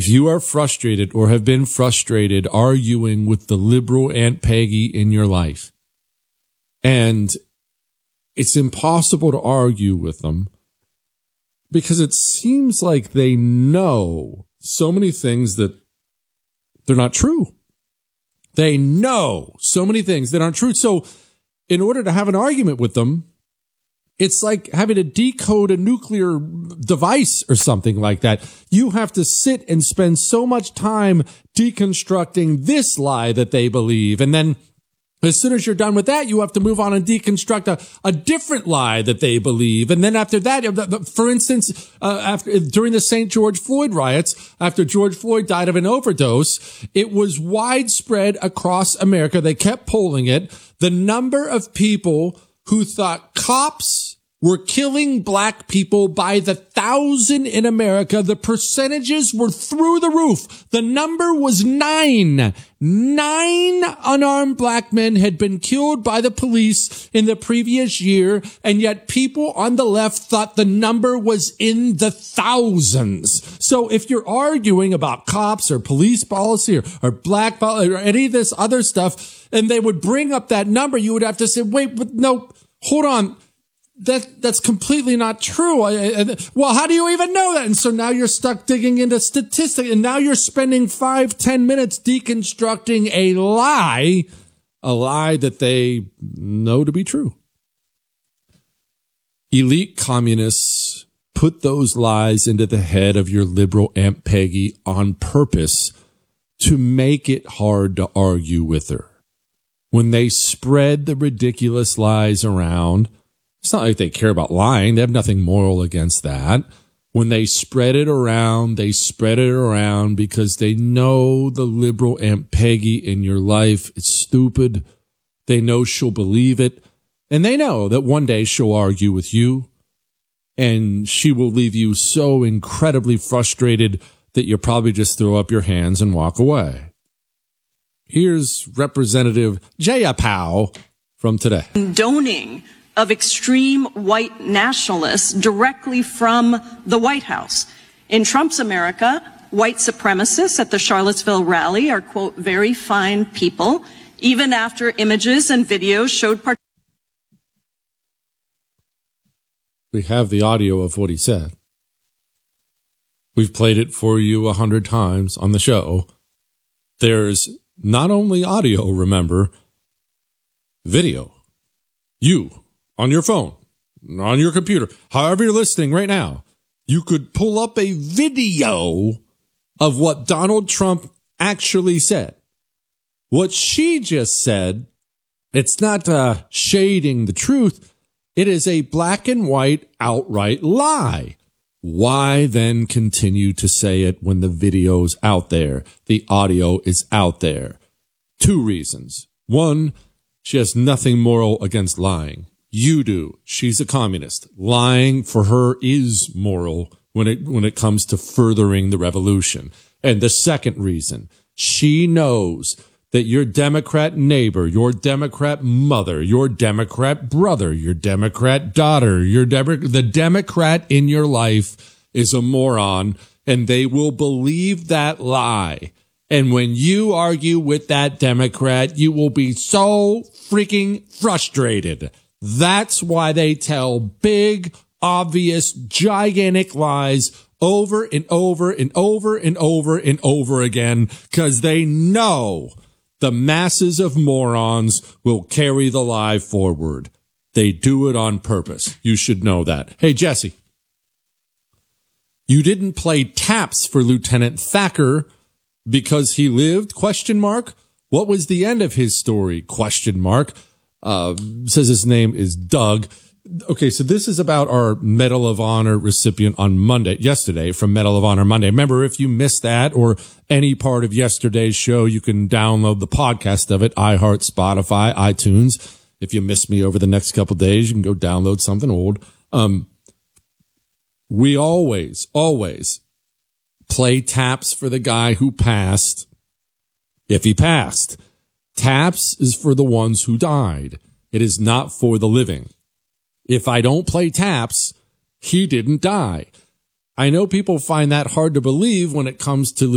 If you are frustrated or have been frustrated arguing with the liberal Aunt Peggy in your life, and it's impossible to argue with them because it seems like they know so many things that they're not true. They know so many things that aren't true. So in order to have an argument with them, it's like having to decode a nuclear device or something like that. You have to sit and spend so much time deconstructing this lie that they believe. And then as soon as you're done with that, you have to move on and deconstruct a different lie that they believe. And then after that, for instance, during the St. George Floyd riots, after George Floyd died of an overdose, it was widespread across America. They kept polling it. The number of people who thought cops were killing black people by the 1,000 in America. The percentages were through the roof. The number was 9. 9 unarmed black men had been killed by the police in the previous year, and yet people on the left thought the number was in the thousands. So if you're arguing about cops or police policy or black policy or any of this other stuff, and they would bring up that number, you would have to say, wait, but no, hold on. That's completely not true. Well, how do you even know that? And so now you're stuck digging into statistics, and now you're spending 5-10 minutes deconstructing a lie that they know to be true. Elite communists put those lies into the head of your liberal Aunt Peggy on purpose to make it hard to argue with her. When they spread the ridiculous lies around, it's not like they care about lying. They have nothing moral against that. When they spread it around because they know the liberal Aunt Peggy in your life is stupid. They know she'll believe it. And they know that one day she'll argue with you, and she will leave you so incredibly frustrated that you'll probably just throw up your hands and walk away. Here's Representative Jayapal from today. Condoning of extreme white nationalists directly from the White House. In Trump's America, white supremacists at the Charlottesville rally are, quote, very fine people, even after images and videos showed We have the audio of what he said. We've played it for you 100 times on the show. There's not only audio, remember, video. You, on your phone, on your computer, however you're listening right now, you could pull up a video of what Donald Trump actually said. What she just said, it's not shading the truth. It is a black and white outright lie. Why then continue to say it when the video's out there? The audio is out there. 2 reasons. 1, she has nothing moral against lying. You do. She's a communist. Lying for her is moral when it comes to furthering the revolution. And the second reason, she knows that your Democrat neighbor, your Democrat mother, your Democrat brother, your Democrat daughter, the Democrat in your life is a moron, and they will believe that lie. And when you argue with that Democrat, you will be so freaking frustrated. That's why they tell big, obvious, gigantic lies over and over and over and over and over again, because they know the masses of morons will carry the lie forward. They do it on purpose. You should know that. Hey, Jesse, you didn't play taps for Lieutenant Thacker because he lived? ? What was the end of his story? ? Says his name is Doug. Okay, so this is about our Medal of Honor recipient on yesterday from Medal of Honor Monday. Remember, if you missed that or any part of yesterday's show, you can download the podcast of it, iHeart, Spotify, iTunes. If you miss me over the next couple of days, you can go download something old. We always play taps for the guy who passed, if he passed. Taps is for the ones who died. It is not for the living. If I don't play taps, he didn't die. I know people find that hard to believe when it comes to